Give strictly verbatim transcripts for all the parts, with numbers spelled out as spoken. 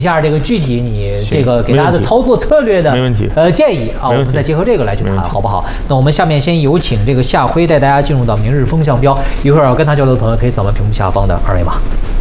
一下这个具体你这个给大家的操作策略的没问题， 呃建议啊，我们再结合这个来去谈，好不好？那我们下面先有请这个夏辉带大家进入到明日风向标，一会儿要跟他交流的朋友可以扫描屏幕下方的二维码。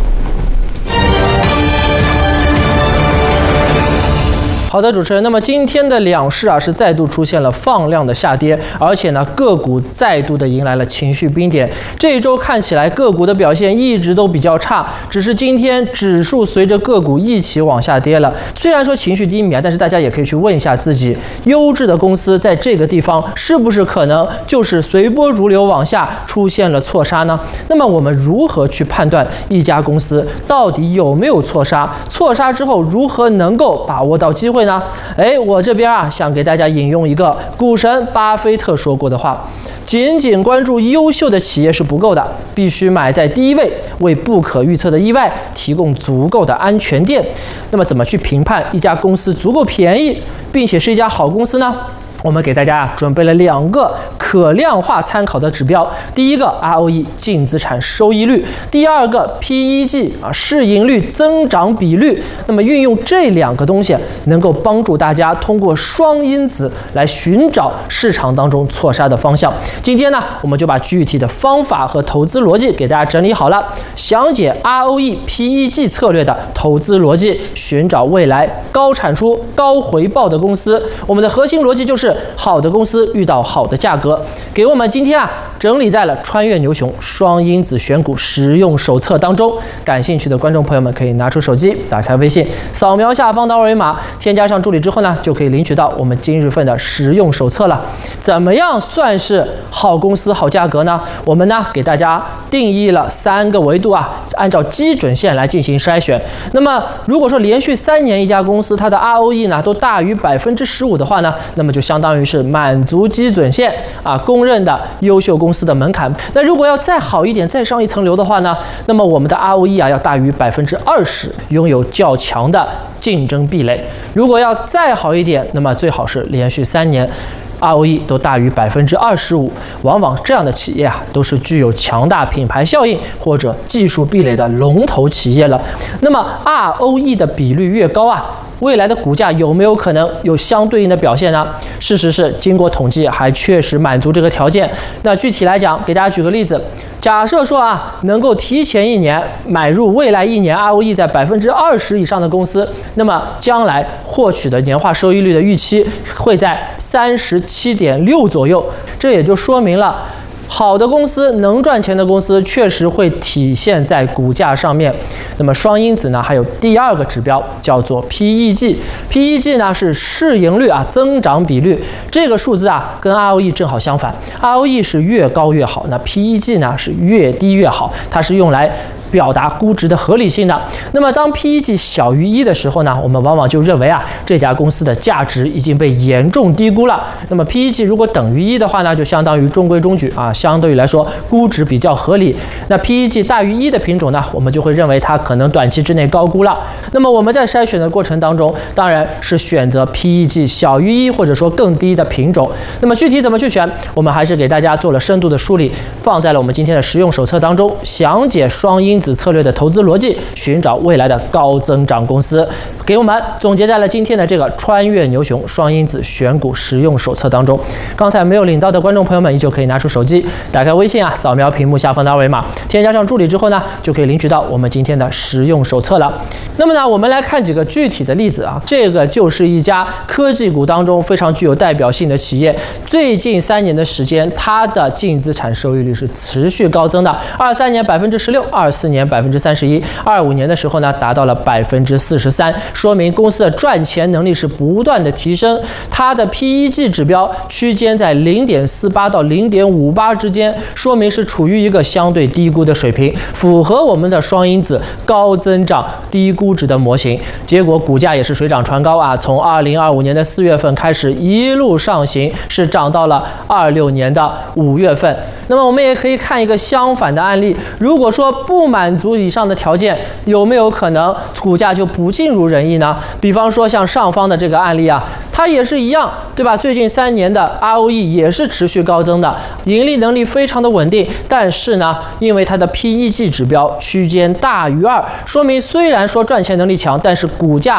好的，主持人。那么今天的两市啊是再度出现了放量的下跌，而且呢个股再度的迎来了情绪冰点。这一周看起来个股的表现一直都比较差，只是今天指数随着个股一起往下跌了。虽然说情绪低迷啊，但是大家也可以去问一下自己，优质的公司在这个地方是不是可能就是随波逐流往下出现了错杀呢？那么我们如何去判断一家公司到底有没有错杀？错杀之后如何能够把握到机会呢？哎，我这边啊想给大家引用一个股神巴菲特说过的话：仅仅关注优秀的企业是不够的，必须买在第一位，为不可预测的意外提供足够的安全垫。那么怎么去评判一家公司足够便宜，并且是一家好公司呢？我们给大家准备了两个可量化参考的指标，第一个 R O E 净资产收益率，第二个 P E G 啊市盈率增长比率。那么运用这两个东西，能够帮助大家通过双因子来寻找市场当中错杀的方向。今天呢，我们就把具体的方法和投资逻辑给大家整理好了，详解 R O E P E G 策略的投资逻辑，寻找未来高产出、高回报的公司。我们的核心逻辑就是好的公司遇到好的价格，给我们今天啊整理在了穿越牛熊双因子选股实用手册当中。感兴趣的观众朋友们可以拿出手机，打开微信，扫描下方的二维码，添加上助理之后呢，就可以领取到我们今日份的实用手册了。怎么样算是好公司好价格呢？我们呢给大家定义了三个维度啊，按照基准线来进行筛选。那么如果说连续三年一家公司它的 R O E 呢都大于百分之十五的话呢，那么就相当于是满足基准线啊，公认的优秀公司的门槛。那如果要再好一点，再上一层楼的话呢，那么我们的 R O E 啊要大于百分之二十，拥有较强的竞争壁垒。如果要再好一点，那么最好是连续三年R O E 都大于百分之二十五，往往这样的企业啊，都是具有强大品牌效应或者技术壁垒的龙头企业了。那么 R O E 的比率越高啊，未来的股价有没有可能有相对应的表现呢？事实是，经过统计，还确实满足这个条件。那具体来讲，给大家举个例子，假设说啊，能够提前一年买入未来一年 R O E 在百分之二十以上的公司，那么将来获取的年化收益率的预期会在三十七点六左右。这也就说明了，好的公司，能赚钱的公司，确实会体现在股价上面。那么双因子呢，还有第二个指标叫做 P E G。P E G 呢是市盈率啊增长比率，这个数字啊跟 R O E 正好相反。R O E 是越高越好，那 P E G 呢是越低越好，它是用来表达估值的合理性的。那么当 P E G 小于一的时候呢，我们往往就认为啊这家公司的价值已经被严重低估了。那么 P E G 如果等于一的话呢，就相当于中规中矩啊，相对于来说估值比较合理。那 P E G 大于一的品种呢，我们就会认为它可能短期之内高估了。那么我们在筛选的过程当中，当然是选择 P E G 小于一或者说更低的品种。那么具体怎么去选，我们还是给大家做了深度的梳理，放在了我们今天的实用手册当中，详解双因子策略的投资逻辑，寻找未来的高增长公司，给我们总结在了今天的这个穿越牛熊双因子选股实用手册当中。刚才没有领到的观众朋友们，依旧可以拿出手机，打开微信啊，扫描屏幕下方的二维码，添加上助理之后呢，就可以领取到我们今天的实用手册了。那么呢，我们来看几个具体的例子啊，这个就是一家科技股当中非常具有代表性的企业，最近三年的时间，它的净资产收益率是持续高增的，二三年百分之十六，二四年百分之三十一，二五年的时候呢，达到了百分之四十三，说明公司的赚钱能力是不断的提升。它的 P E G 指标区间在零点四八到零点五八之间，说明是处于一个相对低估的水平，符合我们的双因子高增长低估值的模型。结果股价也是水涨船高啊，从二零二五年的四月份开始一路上行，是涨到了二六年的五月份。那么我们也可以看一个相反的案例，如果说不买满足以上的条件，有没有可能股价就不尽如人意呢？比方说像上方的这个案例啊，它也是一样，对吧？最近三年的 R O E 也是持续高增的，盈利能力非常的稳定，但是呢，因为它的 P E G 指标区间大于二，说明虽然说赚钱能力强，但是股价